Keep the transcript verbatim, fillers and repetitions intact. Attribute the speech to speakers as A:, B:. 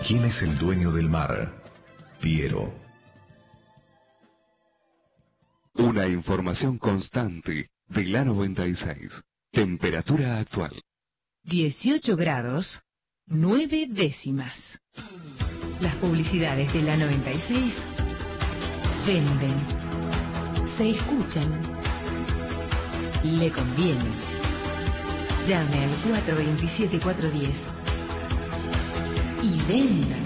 A: ¿Quién es el dueño del mar? Piero.
B: Una información constante de la noventa y seis. Temperatura actual.
C: dieciocho grados, nueve décimas. Las publicidades de la noventa y seis venden, se escuchan, le conviene. Llame al cuatro dos siete, cuatro uno cero y venda.